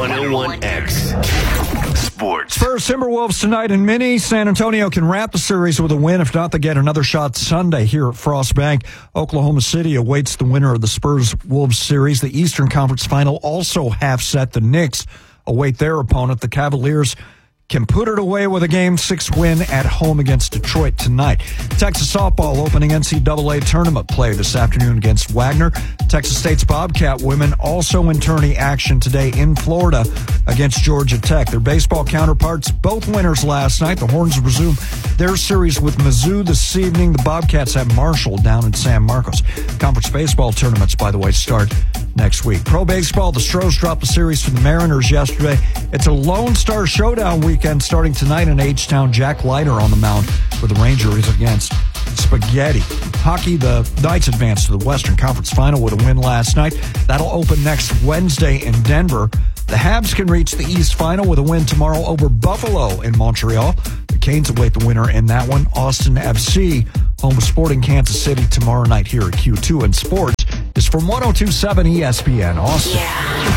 101X Sports. Spurs Timberwolves tonight in Mini. San Antonio can wrap the series with a win. If not, they get another shot Sunday here at Frost Bank. Oklahoma City awaits the winner of the Spurs-Wolves series. The Eastern Conference Final also half set. The Knicks await their opponent. The Cavaliers can put it away with a Game 6 win at home against Detroit tonight. Texas softball opening NCAA tournament play this afternoon against Wagner. Texas State's Bobcat women also in tourney action today in Florida against Georgia Tech. Their baseball counterparts, both winners last night. The Horns resume their series with Mizzou this evening. The Bobcats have Marshall down in San Marcos. Conference baseball tournaments, by the way, start next week. Pro baseball, the Stros dropped the series to the Mariners yesterday. It's a Lone Star Showdown weekend starting tonight in H-Town. Jack Leiter on the mound for the Rangers against Spaghetti. Hockey, the Knights advanced to the Western Conference Final with a win last night. That'll open next Wednesday in Denver. The Habs can reach the East Final with a win tomorrow over Buffalo in Montreal. The Canes await the winner in that one. Austin FC, home of Sporting Kansas City tomorrow night here at Q2. And sports is from 102.7 ESPN Austin. Yeah.